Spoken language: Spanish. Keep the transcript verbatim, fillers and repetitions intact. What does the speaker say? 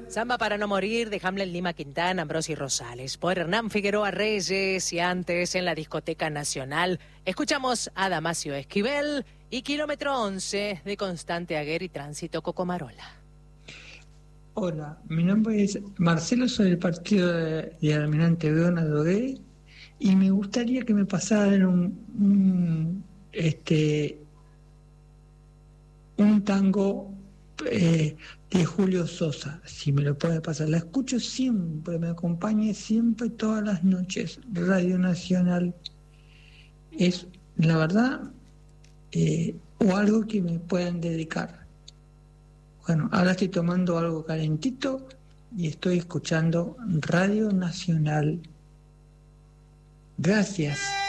Samba para no morir de Hamlet Lima Quintana, Ambrosi Rosales, por Hernán Figueroa Reyes, y antes en la Discoteca Nacional escuchamos a Damasio Esquivel y Kilómetro once de Constante Aguer y Tránsito Cocomarola. Hola, mi nombre es Marcelo, soy del partido de, de Almirante Brown Adrogué, y me gustaría que me pasaran un, un, este, un tango eh, de Julio Sosa, si me lo puede pasar. La escucho siempre, me acompaña siempre, todas las noches. Radio Nacional es, la verdad, eh, o algo que me puedan dedicar. Bueno, ahora estoy tomando algo calentito y estoy escuchando Radio Nacional. Gracias.